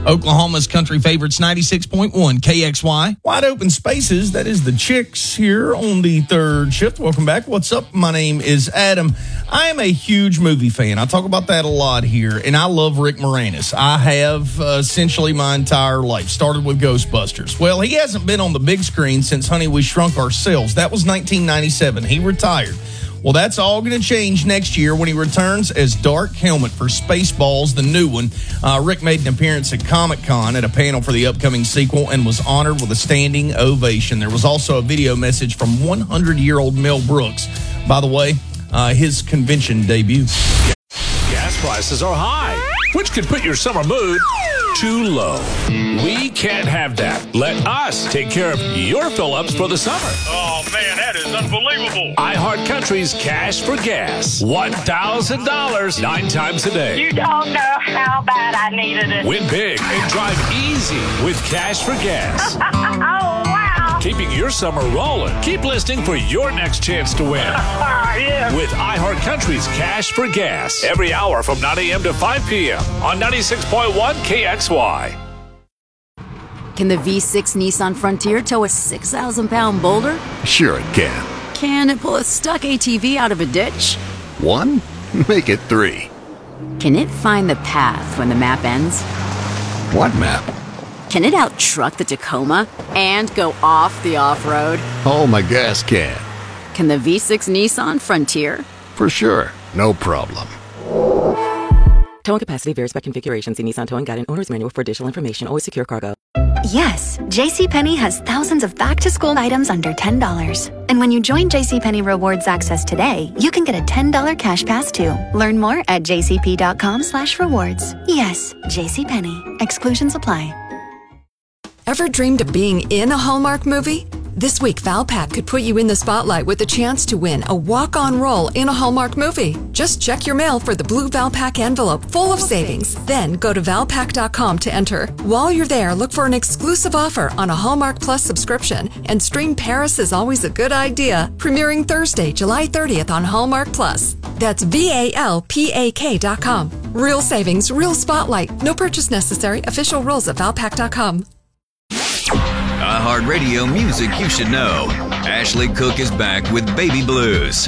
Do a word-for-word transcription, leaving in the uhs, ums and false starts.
Oklahoma's country favorites, ninety-six point one K X Y. Wide Open Spaces, that is the Chicks here on the third shift. Welcome back. What's up? My name is Adam. I am a huge movie fan. I talk about that a lot here, and I love Rick Moranis. I have uh, essentially my entire life. Started with Ghostbusters. Well, he hasn't been on the big screen since Honey, We Shrunk Ourselves. That was nineteen ninety-seven. He retired. Well, that's all going to change next year when he returns as Dark Helmet for Spaceballs, the new one. Uh, Rick made an appearance at Comic-Con at a panel for the upcoming sequel and was honored with a standing ovation. There was also a video message from one hundred-year-old Mel Brooks. By the way, uh, his convention debut. Gas prices are high, which could put your summer mood too low. We can't have that. Let us take care of your fill-ups for the summer. Oh, man, that is unbelievable. iHeart Country's Cash for Gas. one thousand dollars nine times a day. You don't know how bad I needed it. Win big and drive easy with Cash for Gas. Oh, wow. Keeping your summer rolling. Keep listening for your next chance to win. Yeah. With iHeart Country's Cash for Gas. Every hour from nine a.m. to five p.m. on ninety-six point one K X Y. Can the V six Nissan Frontier tow a six thousand pound boulder? Sure it can. Can it pull a stuck A T V out of a ditch? One? Make it three. Can it find the path when the map ends? What map? Can it out-truck the Tacoma and go off the off-road? Oh, my gas can. Can the V six Nissan Frontier? For sure. No problem. Towing capacity varies by configuration. See Nissan Towing Guide and Owner's Manual for additional information. Always secure cargo. Yes, JCPenney has thousands of back-to-school items under ten dollars. And when you join JCPenney Rewards Access today, you can get a ten dollars cash pass too. Learn more at jcp.com slash rewards. Yes, JCPenney. Exclusions apply. Ever dreamed of being in a Hallmark movie? This week, Valpak could put you in the spotlight with a chance to win a walk-on role in a Hallmark movie. Just check your mail for the blue Valpak envelope full of savings. Then go to valpak dot com to enter. While you're there, look for an exclusive offer on a Hallmark Plus subscription and stream Paris is Always a Good Idea, premiering Thursday, July thirtieth on Hallmark Plus. That's V A L P A K dot com. Real savings, real spotlight. No purchase necessary. Official rules at valpak dot com. iHeartRadio music you should know. Ashley Cook is back with Baby Blues.